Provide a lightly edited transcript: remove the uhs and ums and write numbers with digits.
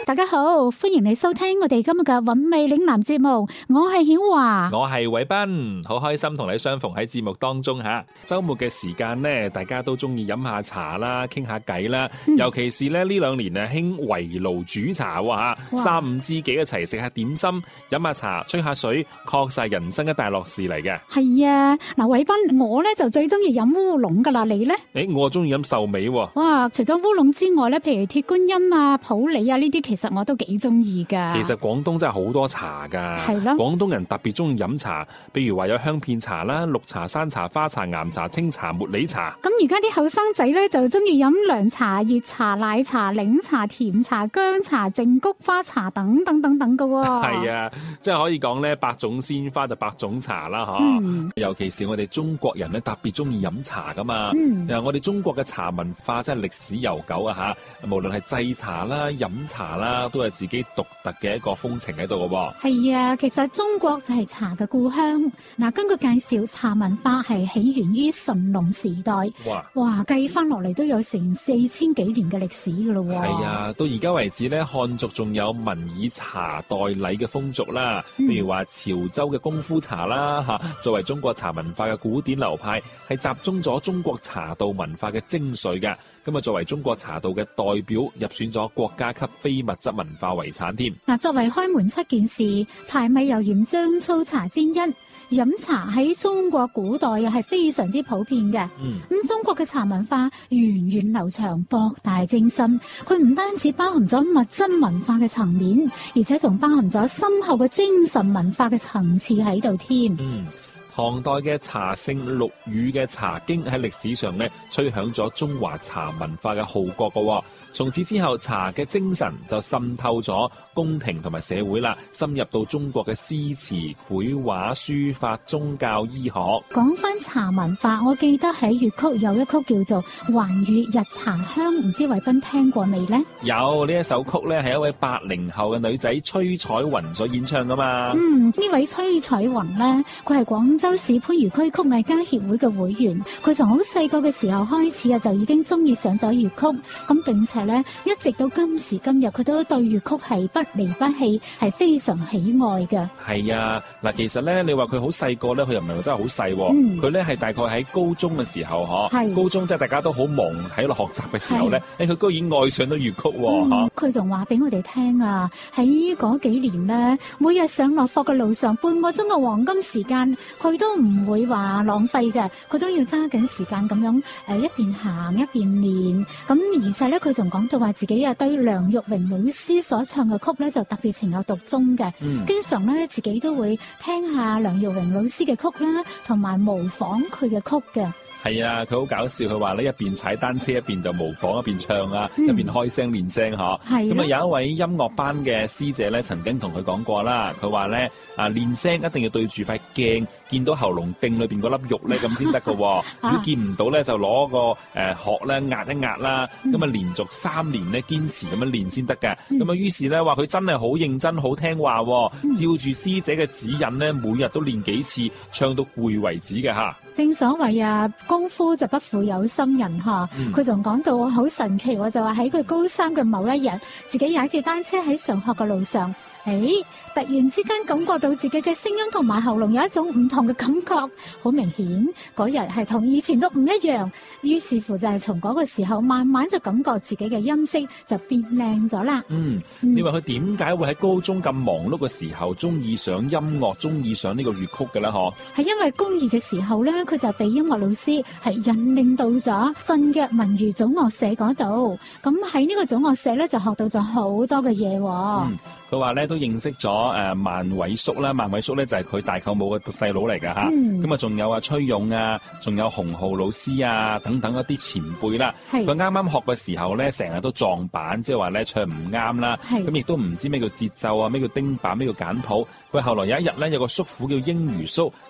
大家好，歡迎你收聽我哋今日嘅韻味嶺南節目，我係曉華， 我係偉斌，好開心同你相逢喺節目當中吓。周末嘅時間呢，大家都中意飲下茶啦，傾下偈啦，尤其是咧呢兩年啊興圍爐煮茶吓，3、5知己一齊食下點心，飲下茶，吹下水，確實係人生一大樂事嚟嘅。 係啊，嗱，偉斌，我咧就最中意飲烏龍噶啦，你咧？ 我中意飲壽眉。 哇，除咗烏龍之外咧，譬如鐵觀音啊、普洱啊呢啲，其實我都幾中意噶。 其實廣東真係好多茶噶，係咯。廣東人特別中意飲茶，比如話有香片茶啦、綠茶、山茶、花茶、岩茶、清茶、茉莉茶。 咁而家啲後生仔咧就中意飲涼茶、熱茶、奶茶、檸茶、甜茶、薑茶、淨菊花茶等等等等噶。 係啊，即係可以講咧，百種鮮花就百種茶啦，嗬。尤其是我哋中國人咧，特別中意飲茶噶嘛。我哋中國嘅茶文化真係歷史悠久啊吓，無論係製茶啦、飲茶啦，都係自己獨特嘅一個風情喺度嘅。 係啊，其實中國就係茶嘅故鄉。嗱，根據介紹，茶文化係起源於神農時代。哇，計翻落嚟都有成4000幾年嘅歷史噶咯。 係啊，到而家為止咧，漢族仲有民以茶代禮嘅風俗啦。譬如話潮州嘅功夫茶啦吓，作為中國茶文化嘅古典流派，係集中咗中國茶道文化嘅精髓嘅。咁啊，作為中國茶道嘅代表，入選咗國家級非物質文化遺產添。嗱，作為開門7件事，柴米油鹽醬醋茶之一，飲茶喺中國古代又係非常之普遍嘅。咁中國嘅茶文化源遠流長、博大精深，佢唔單止包含咗物質文化嘅層面，而且仲包含咗深厚嘅精神文化嘅層次喺度添。 唐代嘅茶聖陸羽嘅《茶經》喺歷史上咧吹響咗中華茶文化嘅號角嘅。從此之後，茶嘅精神就滲透咗宮廷同埋社會啦，深入到中國嘅詩詞、繪畫、書法、宗教、醫學。講翻茶文化，我記得喺粵曲有一曲叫做《還與日茶香》，唔知偉斌聽過未呢？ 有，呢一首曲咧係一位80後嘅女仔崔彩雲所演唱噶嘛。 呢位崔彩雲呢，佢係廣州市番禺區曲藝家協會嘅會員，佢從好細個嘅時候開始啊，就已經中意上咗粵曲，咁並且咧一直到今時今日，佢都對粵曲係不離不棄，係非常喜愛嘅。 係啊，嗱，其實咧，你話佢好細個咧，佢又唔係話真係好細，佢咧係大概喺高中嘅時候，高中即係大家都好忙喺度學習嘅時候咧，佢居然愛上咗粵曲， 佢仲話俾我哋聽啊，喺嗰幾年咧，每日上落課嘅路上半個鐘嘅黃金時間，佢都唔會話浪費嘅，佢都要揸緊時間咁樣一邊行一邊練。咁而且咧，佢仲講到話自己啊對梁玉榮老師所唱嘅曲咧就特別情有獨鍾嘅，經常咧自己都會聽下梁玉榮老師嘅曲啦，同埋模仿佢嘅曲嘅。 係啊，佢好搞笑，佢話咧一邊踩單車一邊就模仿一邊唱啊，一邊開聲練聲嗬。咁啊有一位音樂班嘅師姐咧，曾經同佢講過啦，佢話咧練聲一定要對住塊鏡，見到喉嚨頂裏邊嗰粒肉咧咁先得噶。如果見唔到咧，就攞個殼咧壓一壓啦。咁啊連續3年咧堅持咁樣練先得嘅。咁啊於是咧話佢真係好認真好聽話，照住師姐嘅指引咧，每日都練幾次，唱到攰為止嘅吓。 正所謂啊，功夫就不負有心人吓。佢仲講到好神奇，我就話喺佢高3嘅某一日，自己踩住單車喺上學嘅路上，突然之間感覺到自己嘅聲音同埋喉嚨有一種唔同嘅感覺，好明顯嗰日係同以前都唔一樣。於是乎就係從嗰個時候慢慢就感覺自己嘅音色就變靚咗啦。 你話佢點解會喺高中咁忙碌嘅時候中意上音樂，中意上呢個粵曲嘅咧？ 係因為高2嘅時候咧，佢就被音樂老師係引領到咗鎮嘅文娛總樂社嗰度。咁喺呢個總樂社咧就學到咗好多嘅嘢。 佢話咧都認識咗萬偉叔啦，萬偉叔咧就係佢大舅母嘅細佬嚟㗎吓。咁啊仲有崔勇啊，仲有洪浩老師啊等等一啲前輩啦。佢啱啱學嘅時候咧，成日都撞板，即係話咧唱唔啱啦。咁亦都唔知咩叫節奏啊，咩叫丁板，咩叫簡譜。佢後來有一日咧，有個叔父叫英如叔，